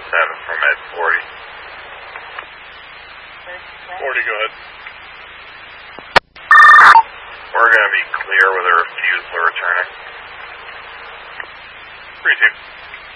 from Ed 40. 40, go ahead. We're going to be clear with a refusal of returning. 3-2.